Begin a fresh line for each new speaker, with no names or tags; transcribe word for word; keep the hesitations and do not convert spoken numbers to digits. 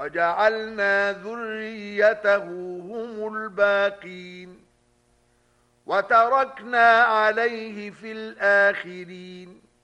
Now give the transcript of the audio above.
وجعلنا ذريته هم الباقين وتركنا عليه في الآخرين